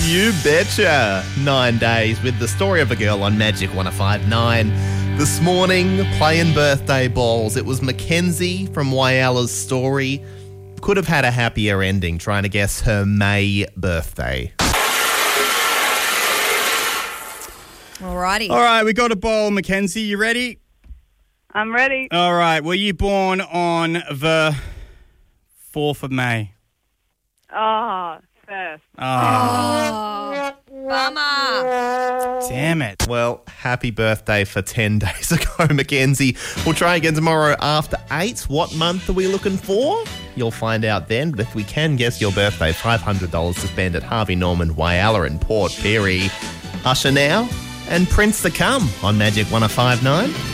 You betcha. 9 days with the story of a girl on Magic 105.9. This morning, playing birthday balls. It was Mackenzie from Wyalla's story. Could have had a happier ending trying to guess her May birthday. Alrighty. All right, we got a ball, Mackenzie. You ready? I'm ready. All right. Were you born on the 4th of May? Oh, first. Oh, Bummer. damn it. Well, happy birthday for 10 days ago, Mackenzie. We'll try again tomorrow after 8. What month are we looking for? You'll find out then. But if we can guess your birthday, $500 to spend at Harvey Norman, Whyalla and Port Pirie. Usher now and Prince to come on Magic 105.9.